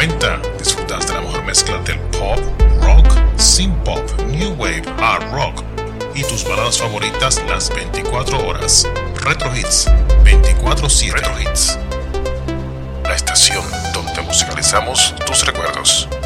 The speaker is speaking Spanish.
90 disfrutas de la mejor mezcla del pop, rock, synth pop, new wave, hard rock y tus baladas favoritas las 24 horas. Retro Hits 24/7. Retro Hits, la estación donde musicalizamos tus recuerdos.